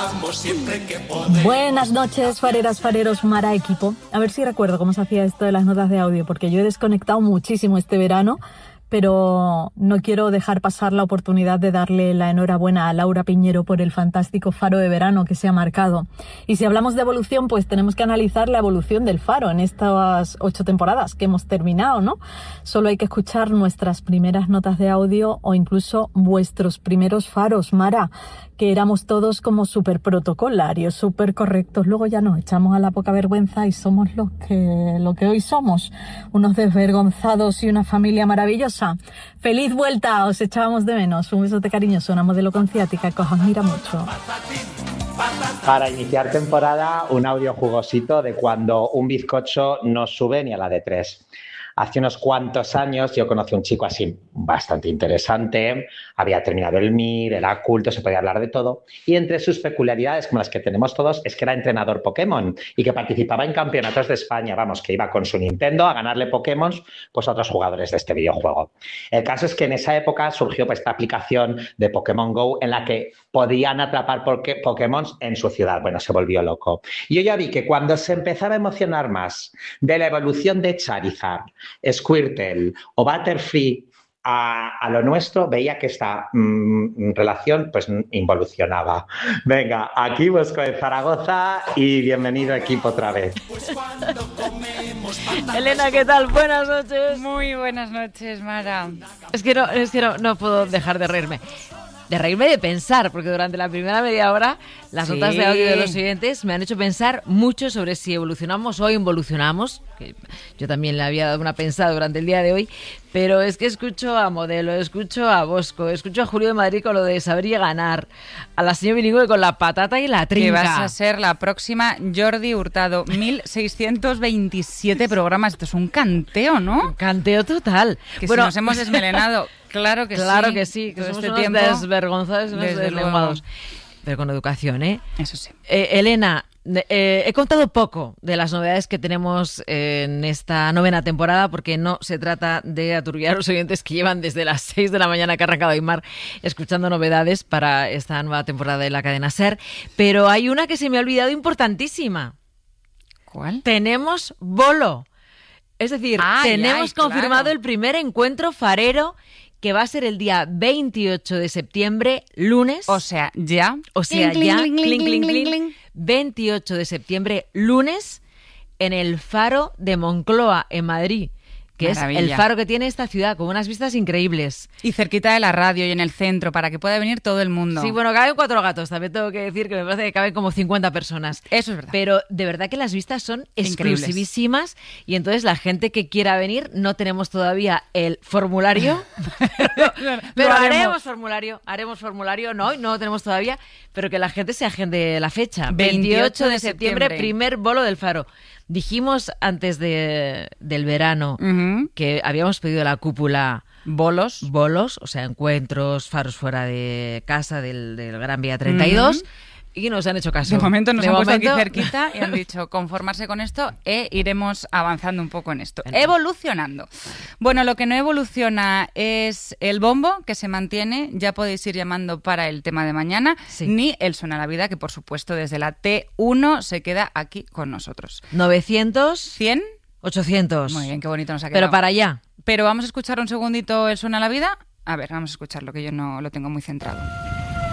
vamos siempre que podemos. Buenas noches, fareras, fareros, Mara equipo. A ver si recuerdo cómo se hacía esto de las notas de audio, porque yo he desconectado muchísimo este verano, pero no quiero dejar pasar la oportunidad de darle la enhorabuena a Laura Piñero por el fantástico faro de verano que se ha marcado. Y si hablamos de evolución, pues tenemos que analizar la evolución del faro en estas 8 temporadas que hemos terminado, ¿no? Solo hay que escuchar nuestras primeras notas de audio o incluso vuestros primeros faros, Mara, que éramos todos como súper protocolarios, súper correctos. Luego ya nos echamos a la poca vergüenza y somos lo que hoy somos, unos desvergonzados y una familia maravillosa. ¡Feliz vuelta! Os echábamos de menos. Un besote cariñoso, una modelo con ciática que os admira mucho. Para iniciar temporada, un audio jugosito de cuando un bizcocho no sube ni a la de 3. Hace unos cuantos años yo conocí a un chico así bastante interesante, había terminado el MIR, era culto, se podía hablar de todo, y entre sus peculiaridades, como las que tenemos todos, es que era entrenador Pokémon y que participaba en campeonatos de España, vamos, que iba con su Nintendo a ganarle Pokémon pues, a otros jugadores de este videojuego. El caso es que en esa época surgió pues, esta aplicación de Pokémon GO en la que podían atrapar Pokémon en su ciudad. Bueno, se volvió loco. Y yo ya vi que cuando se empezaba a emocionar más de la evolución de Charizard, Squirtle o Butterfree a lo nuestro, veía que esta relación pues involucionaba. Venga, aquí Bosco de Zaragoza y bienvenido equipo otra vez. Elena, ¿qué tal? Buenas noches. Muy buenas noches, Mara. Es que no puedo dejar de reírme. De reírme de pensar, porque durante la primera media hora las notas de audio de los oyentes me han hecho pensar mucho sobre si evolucionamos o involucionamos, que yo también le había dado una pensada durante el día de hoy, pero es que escucho a Modelo, escucho a Bosco, escucho a Julio de Madrid con lo de saber y ganar, a la señora bilingüe con la patata y la trinca. Que vas a ser la próxima Jordi Hurtado. 1627 programas. Esto es un canteo, ¿no? Un canteo total. Que bueno, si nos hemos desmelenado. Claro que sí. Que somos este unos desvergonzados y unos deslenguados. Pero con educación, ¿eh? Eso sí. Elena, he contado poco de las novedades que tenemos en esta 9ª temporada, porque no se trata de aturbillar a los oyentes que llevan desde las 6 de la mañana que ha arrancado Aymar escuchando novedades para esta nueva temporada de la cadena SER. Pero hay una que se me ha olvidado importantísima. ¿Cuál? Tenemos bolo. Es decir, tenemos confirmado el primer encuentro farero, que va a ser el día 28 de septiembre, lunes. O sea, ya. 28 de septiembre, lunes, en el Faro de Moncloa, en Madrid. Que Maravilla. Es el faro que tiene esta ciudad, con unas vistas increíbles. Y cerquita de la radio y en el centro, para que pueda venir todo el mundo. Sí, bueno, caben 4 gatos. También tengo que decir que me parece que caben como 50 personas. Eso es verdad. Pero de verdad que las vistas son exclusivísimas. Y entonces la gente que quiera venir, no tenemos todavía el formulario. pero haremos formulario. No lo tenemos todavía. Pero que la gente se agende la fecha. 28 de septiembre, primer bolo del faro. Dijimos antes del verano que habíamos pedido la cúpula bolos, o sea, encuentros, faros fuera de casa del Gran Vía 32, y nos han hecho caso. De momento nos han puesto aquí cerquita y han dicho conformarse con esto e iremos avanzando un poco en esto. Evolucionando. Bueno, lo que no evoluciona es el bombo, que se mantiene, ya podéis ir llamando para el tema de mañana, ni el Suena la Vida, que por supuesto desde la T1 se queda aquí con nosotros. 900, 100, 800. Muy bien, qué bonito nos ha quedado. Pero para allá. Pero vamos a escuchar un segundito el Suena la Vida. A ver, vamos a escucharlo, que yo no lo tengo muy centrado.